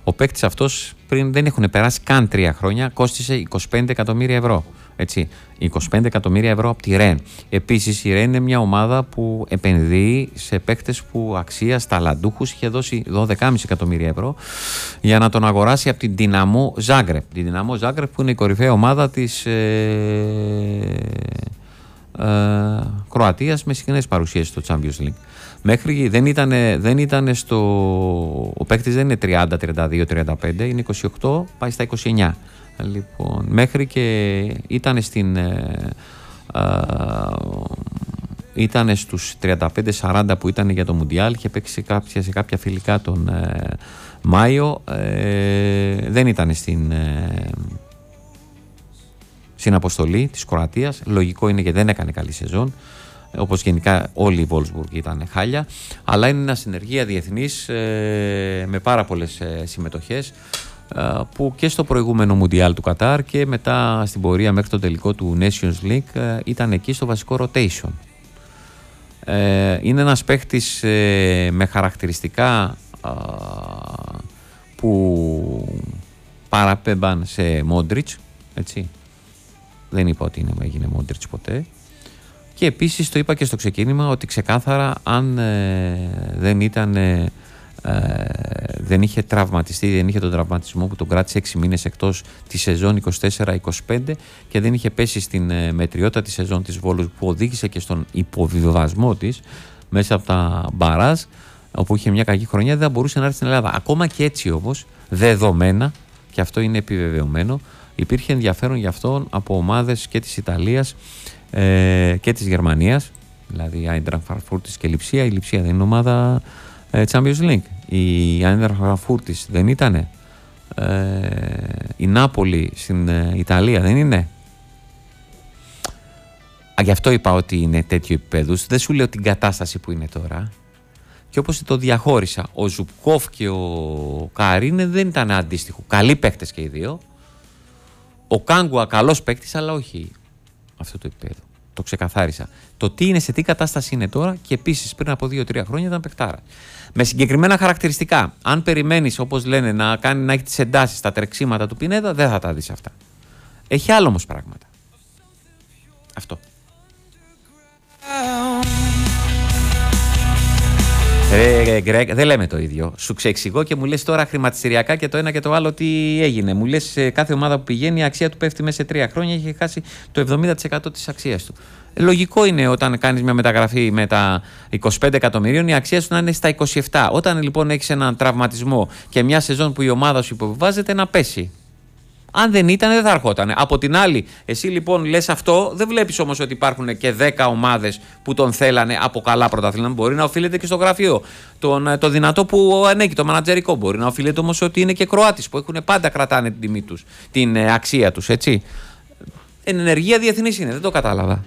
Ο παίκτης αυτός πριν δεν έχουν περάσει καν 3 χρόνια, κόστισε 25 εκατομμύρια ευρώ. Έτσι, 25 εκατομμύρια ευρώ από τη Ρεν. Επίσης, η Ρεν είναι μια ομάδα που επενδύει σε παίκτες που αξία ταλαντούχους είχε δώσει 12,5 εκατομμύρια ευρώ για να τον αγοράσει από την Δυναμό Ζάγκρεπ. Την Δυναμό Ζάγκρεπ που είναι η κορυφαία ομάδα της Κροατίας με συχνές παρουσίες στο Champions League. Μέχρι δεν ήταν στο. Ο παίκτης δεν είναι 30, 32, 35, είναι 28, πάει στα 29. Λοιπόν, μέχρι και ήταν στους 35-40 που ήταν για το Μουντιάλ, είχε παίξει σε κάποια φιλικά τον Μάιο, δεν ήταν στην αποστολή της Κροατίας. Λογικό είναι και δεν έκανε καλή σεζόν, όπως γενικά όλη η Wolfsburg ήταν χάλια, αλλά είναι μια συνεργεία διεθνής με πάρα πολλές συμμετοχές, που και στο προηγούμενο Μουντιάλ του Κατάρ και μετά στην πορεία μέχρι το τελικό του Nations League ήταν εκεί στο βασικό rotation. Είναι ένας παίχτης με χαρακτηριστικά που παραπέμπαν σε Μόντριτς, έτσι. Δεν είπα ότι έγινε Μόντριτς ποτέ. Και επίσης το είπα και στο ξεκίνημα ότι ξεκάθαρα αν δεν είχε τραυματιστεί, δεν είχε τον τραυματισμό που τον κράτησε 6 μήνες εκτός τη σεζόν 24-25 και δεν είχε πέσει στην μετριότητα τη σεζόν της Βόλους που οδήγησε και στον υποβιβασμό της μέσα από τα μπαράζ, όπου είχε μια κακή χρονιά, δεν θα μπορούσε να έρθει στην Ελλάδα. Ακόμα και έτσι όμως, δεδομένα, και αυτό είναι επιβεβαιωμένο, υπήρχε ενδιαφέρον για αυτόν από ομάδες και της Ιταλίας και της Γερμανίας, δηλαδή Άιντραχτ Φραγκφούρτης και Λειψία. Η Λειψία δεν είναι ομάδα Champions League. Η Άιντραχτ Φραγκφούρτης δεν ήτανε. Η Νάπολη στην Ιταλία δεν είναι. Γι' αυτό είπα ότι είναι τέτοιο επίπεδο. Δεν σου λέω την κατάσταση που είναι τώρα. Και όπως το διαχώρισα, ο Ζουμπκόφ και ο Καρίνε δεν ήταν αντίστοιχο. Καλοί παίκτες και οι δύο. Ο Κάγκουα καλός παίκτης, αλλά όχι αυτό το επίπεδο. Το ξεκαθάρισα. Το τι είναι, σε τι κατάσταση είναι τώρα, και επίσης πριν από 2-3 χρόνια ήταν παικτάρα. Με συγκεκριμένα χαρακτηριστικά. Αν περιμένεις, όπως λένε, να έχει τις εντάσεις, τα τρεξίματα του Πινέδα, δεν θα τα δεις αυτά. Έχει άλλο όμως πράγματα. Αυτό. Γκρέγκ, δεν λέμε το ίδιο. Σου ξεξηγώ και μου λες τώρα χρηματιστηριακά και το ένα και το άλλο τι έγινε. Μου λες κάθε ομάδα που πηγαίνει η αξία του πέφτει μέσα σε 3 χρόνια, έχει χάσει το 70% της αξίας του. Λογικό είναι όταν κάνεις μια μεταγραφή με τα 25 εκατομμυρίων η αξία σου να είναι στα 27. Όταν λοιπόν έχεις έναν τραυματισμό και μια σεζόν που η ομάδα σου υποβιβάζεται, να πέσει. Αν δεν ήταν, δεν θα ερχόταν. Από την άλλη, εσύ λοιπόν λες αυτό, δεν βλέπεις όμως ότι υπάρχουν και 10 ομάδες που τον θέλανε από καλά πρωταθλήματα. Μπορεί να οφείλεται και στο γραφείο, το δυνατό που ανέχει, το μανατζερικό. Μπορεί να οφείλεται όμως ότι είναι και Κροάτης που πάντα κρατάνε την τιμή τους, την αξία τους, έτσι. Ενεργεία διεθνής είναι, δεν το κατάλαβα.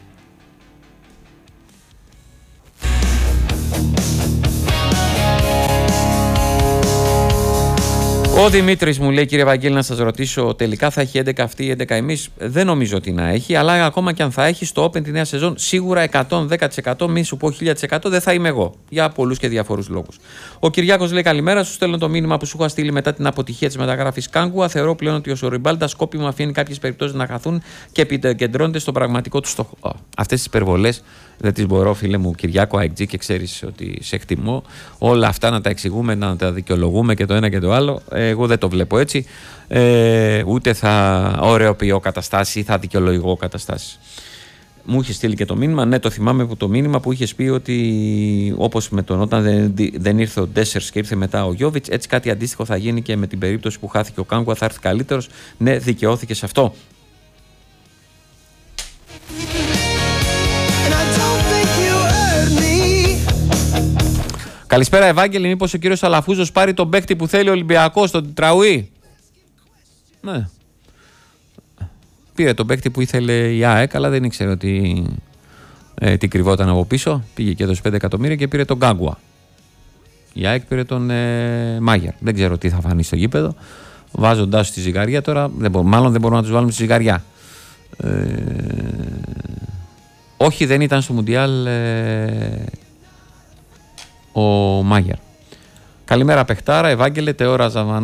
Ο Δημήτρης μου λέει, κύριε Βαγγέλη, να σας ρωτήσω, τελικά θα έχει 11 αυτή ή 11 εμείς? Δεν νομίζω ότι να έχει, αλλά ακόμα και αν θα έχει, στο Open τη νέα σεζόν σίγουρα 110%, μη σου πω 1000%, δεν θα είμαι εγώ. Για πολλούς και διαφορούς λόγους. Ο Κυριάκος λέει, καλημέρα, σου στέλνω το μήνυμα που σου είχα στείλει μετά την αποτυχία της μεταγραφής Κάγκουα. Θεωρώ πλέον ότι ο Σοριμπάλτα σκόπιμα αφήνει κάποιες περιπτώσεις να χαθούν και επικεντρώνεται στον πραγματικό του στόχο. Αυτές τις υπερβολές δεν τις μπορώ, φίλε μου Κυριάκο IG, και ξέρεις ότι σε εκτιμώ. Όλα αυτά να τα εξηγούμε, να τα δικαιολογούμε και το ένα και το άλλο. Εγώ δεν το βλέπω έτσι. Ούτε θα ωρεοποιώ καταστάσεις ή θα δικαιολογώ καταστάσεις. Μου είχε στείλει και το μήνυμα. Ναι, το θυμάμαι, που το μήνυμα που είχε πει ότι όπως με τον όταν δεν ήρθε ο Ντέσσερς και ήρθε μετά ο Γιόβιτς, έτσι κάτι αντίστοιχο θα γίνει και με την περίπτωση που χάθηκε ο Κάγκουα, θα έρθει καλύτερος. Ναι, δικαιώθηκε σε αυτό. Καλησπέρα, Ευάγγελη. Μήπως ο κύριος Αλαφούζος πάρει τον παίκτη που θέλει ο Ολυμπιακός, τον Τραουί? Ναι. Πήρε τον παίκτη που ήθελε η ΑΕΚ, αλλά δεν ήξερε ότι τι κρυβόταν από πίσω. Πήγε και έδωσε 5 εκατομμύρια και πήρε τον Γκάγκουα. Η ΑΕΚ πήρε τον Μάγερ. Δεν ξέρω τι θα φανεί στο γήπεδο. Βάζοντάς στη ζυγαριά τώρα, μάλλον δεν μπορούμε να τους βάλουμε στη ζυγαριά. Όχι, δεν ήταν στο Μουντιάλ ο Μάγερ. Καλημέρα, παιχτάρα. Ευάγγελε, Τεόρα Ζαβανό.